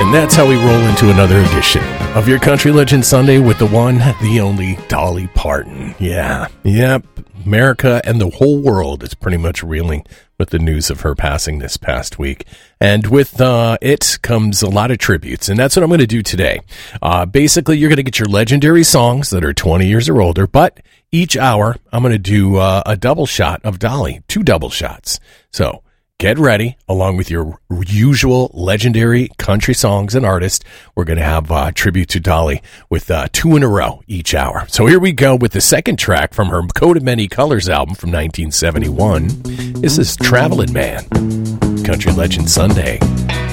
And that's how we roll into another edition of your Country Legend Sunday with the one, the only Dolly Parton. Yeah, yep. America and the whole world is pretty much reeling with the news of her passing this past week. And with it comes a lot of tributes, and that's what I'm going to do today. Basically, you're going to get your legendary songs that are 20 years or older, but each hour, I'm going to do a double shot of Dolly, 2 double shots. So get ready, along with your usual legendary country songs and artists. We're going to have tribute to Dolly with 2 in a row each hour. So here we go with the second track from her Coat of Many Colors album from 1971. This is Travelin' Man, Country Legend Sunday.